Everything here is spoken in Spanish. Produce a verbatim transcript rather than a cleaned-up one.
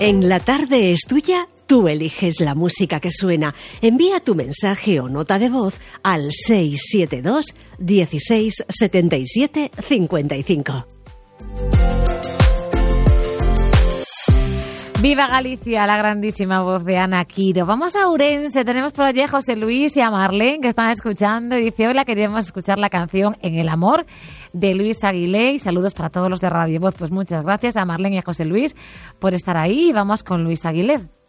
En La Tarde es Tuya, tú eliges la música que suena. Envía tu mensaje o nota de voz al seis siete dos, dieciséis, setenta y siete, cincuenta y cinco. Viva Galicia, la grandísima voz de Ana Quiro. Vamos a Ourense, tenemos por allí a José Luis y a Marlene que están escuchando y dice, hola, queríamos escuchar la canción En el amor de Luis Aguilé y saludos para todos los de Radio Voz. Pues muchas gracias a Marlene y a José Luis por estar ahí y vamos con Luis Aguilé.